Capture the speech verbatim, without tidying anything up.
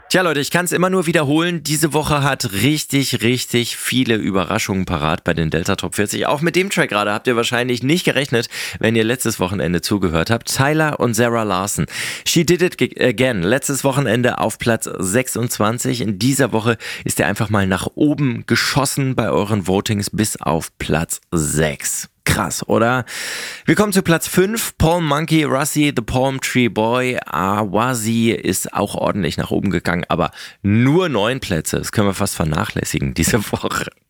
Tja Leute, ich kann es immer nur wiederholen. Diese Woche hat richtig, richtig viele Überraschungen parat bei den Delta Top vierzig. Auch mit dem Track gerade habt ihr wahrscheinlich nicht gerechnet, wenn ihr letztes Wochenende zugehört habt. Tyler und Sarah Larson. She Did It Again. Letztes Wochenende auf Platz sechsundzwanzig. In dieser Woche ist er einfach mal nach oben geschossen bei euren Votings bis auf Platz sechs. Krass, oder? Wir kommen zu Platz fünf. Paul Monkey, Russi, The Palm Tree Boy. Awazi ist auch ordentlich nach oben gegangen, aber nur neun Plätze. Das können wir fast vernachlässigen diese Woche.